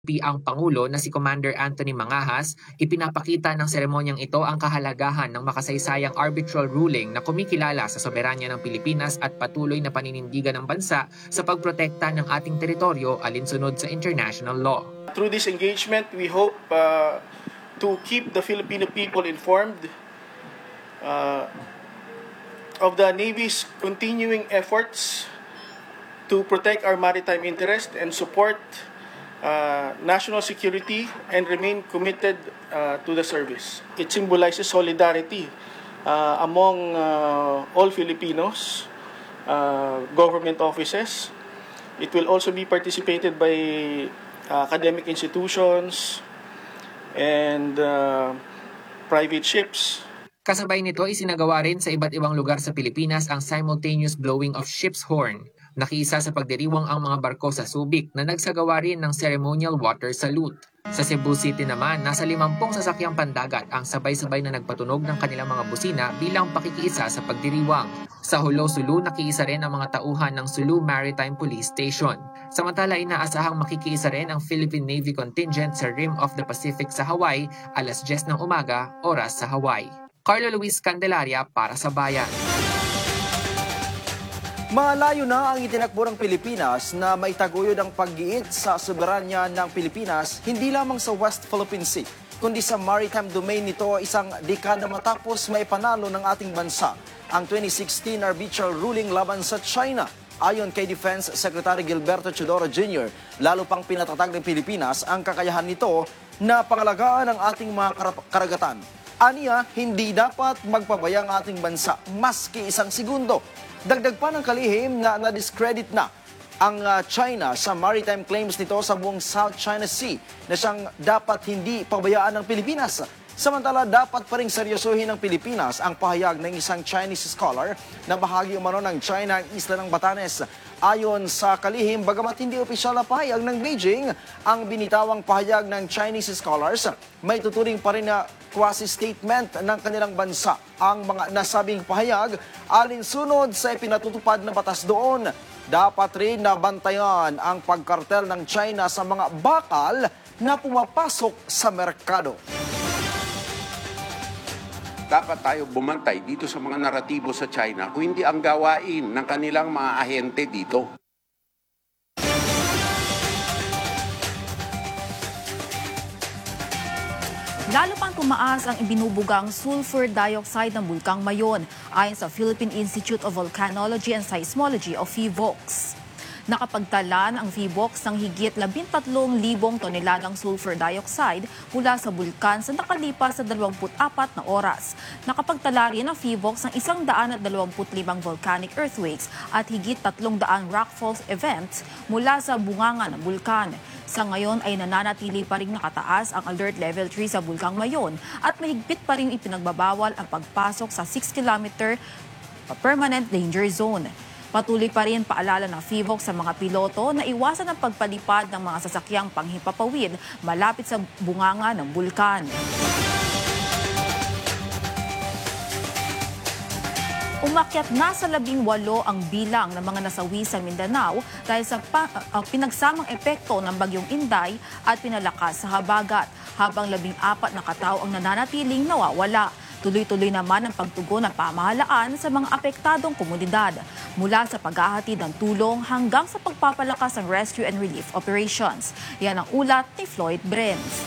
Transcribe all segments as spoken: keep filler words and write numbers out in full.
Ang Pangulo na si Commander Anthony Mangahas, ipinapakita ng seremonyang ito ang kahalagahan ng makasaysayang arbitral ruling na kumikilala sa soberanya ng Pilipinas at patuloy na paninindigan ng bansa sa pagprotekta ng ating teritoryo alinsunod sa international law. Through this engagement, we hope uh, to keep the Filipino people informed uh, of the Navy's continuing efforts to protect our maritime interest and support Uh, national security and remain committed uh, to the service. It symbolizes solidarity uh, among uh, all Filipinos, uh, government offices. It will also be participated by uh, academic institutions and uh, private ships. Kasabay nito, isinagawa rin sa iba't ibang lugar sa Pilipinas ang simultaneous blowing of ship's horn. Nakiisa sa pagdiriwang ang mga barko sa Subic na nagsagawa rin ng ceremonial water salute. Sa Cebu City naman, nasa limampung sasakyang pandagat ang sabay-sabay na nagpatunog ng kanilang mga busina bilang pakikiisa sa pagdiriwang. Sa Hulo, Sulu, nakiisa rin ang mga tauhan ng Sulu Maritime Police Station. Samantala, inaasahang makikiisa rin ang Philippine Navy contingent sa Rim of the Pacific sa Hawaii, alas diyes ng umaga, oras sa Hawaii. Carlo Luis Candelaria para sa Bayan. Malayo na ang itinakbo ng Pilipinas na maitaguyod ang pag-iit sa soberanya ng Pilipinas hindi lamang sa West Philippine Sea, kundi sa maritime domain nito isang dekada matapos maipanalo ng ating bansa ang twenty sixteen arbitral ruling laban sa China. Ayon kay Defense Secretary Gilberto Chodoro Junior, lalo pang pinatatag ng Pilipinas ang kakayahan nito na pangalagaan ang ating mga karagatan. Aniya, hindi dapat magpabaya ang ating bansa maski isang segundo. Dagdag pa ng kalihim na na-discredit na ang uh, China sa maritime claims nito sa buong South China Sea na siyang dapat hindi pabayaan ng Pilipinas. Samantala, dapat pa rin seryosohin ng Pilipinas ang pahayag ng isang Chinese scholar na bahagi umano ng China ang isla ng Batanes. Ayon sa kalihim, bagamat hindi opisyal na pahayag ng Beijing, ang binitawang pahayag ng Chinese scholars, may tuturing pa rin na quasi-statement ng kanilang bansa. Ang mga nasabing pahayag, alinsunod sa ipinatutupad na batas doon, dapat rin na bantayan ang pagkartel ng China sa mga bakal na pumapasok sa merkado. Dapat tayo bumantay dito sa mga naratibo sa China kung hindi ang gawain ng kanilang mga ahente dito. Lalo pang tumaas ang ibinubugang sulfur dioxide ng bulkang Mayon ayon sa Philippine Institute of Volcanology and Seismology o PHIVOLCS. Nakapagtala ang PHIVOLCS ng higit labintatlong libong toneladang sulfur dioxide mula sa bulkan sa nakalipas sa dalawampu't apat na oras. Nakapagtala rin ang PHIVOLCS ng isang daan at dalawamput limang volcanic earthquakes at higit tatlong daang rockfalls events mula sa bunganga ng bulkan. Sa ngayon ay nananatili pa rin nakataas ang alert level three sa bulkang Mayon at mahigpit pa rin ipinagbabawal ang pagpasok sa six kilometer permanent danger zone. Patuloy pa rin paalala ng PHIVOLCS sa mga piloto na iwasan ang pagpalipad ng mga sasakyang panghipapawid malapit sa bunganga ng bulkan. Umakyat na sa labing walo ang bilang ng mga nasawi sa Mindanao dahil sa pa, uh, pinagsamang epekto ng bagyong Inday at pinalakas sa habagat, habang labing apat na katao ang nananatiling nawawala. Tuloy-tuloy naman ang pagtugon ng pamahalaan sa mga apektadong komunidad, mula sa paghahatid ng tulong hanggang sa pagpapalakas ng rescue and relief operations. Yan ang ulat ni Floyd Brens.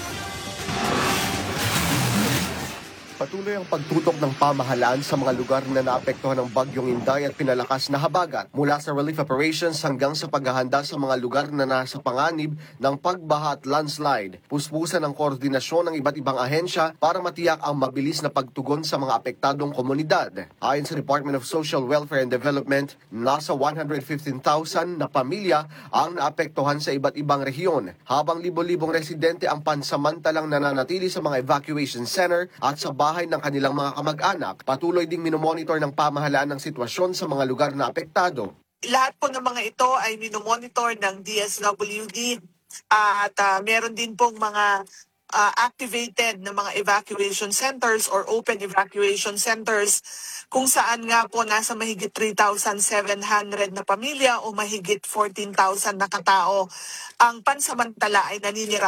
Patuloy ang pagtutok ng pamahalaan sa mga lugar na naapektuhan ng bagyong Inday at pinalakas na habagat, mula sa relief operations hanggang sa paghahanda sa mga lugar na nasa panganib ng pagbaha at landslide. Puspusan ang koordinasyon ng iba't ibang ahensya para matiyak ang mabilis na pagtugon sa mga apektadong komunidad. Ayon sa Department of Social Welfare and Development, nasa one hundred fifteen thousand na pamilya ang naapektuhan sa iba't ibang rehiyon, habang libo-libong residente ang pansamantalang nananatili sa mga evacuation center at sa bahay ng kanilang mga kamag-anak. Patuloy ding minomonitor ng pamahalaan ng sitwasyon sa mga lugar na apektado. Lahat po ng mga ito ay minomonitor ng D S W D uh, at uh, meron din pong mga uh, activated na mga evacuation centers or open evacuation centers kung saan nga po nasa mahigit three thousand seven hundred na pamilya o mahigit fourteen thousand na katao ang pansamantala ay naninirahan